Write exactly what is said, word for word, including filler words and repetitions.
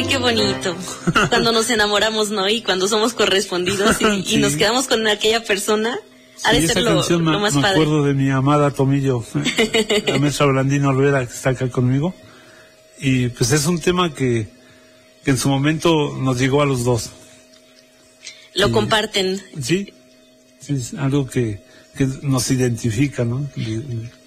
Ay, qué bonito. Cuando nos enamoramos, ¿no? Y cuando somos correspondidos y, sí. y nos quedamos con aquella persona, ha sí, de ser lo, canción, lo más me, padre. Me acuerdo de mi amada Tomillo, eh, la maestra Blandino Olvera, que está acá conmigo. Y pues es un tema que, que en su momento nos llegó a los dos. Lo y, comparten. Sí, sí, es algo que, que nos identifica, ¿no? Y, y,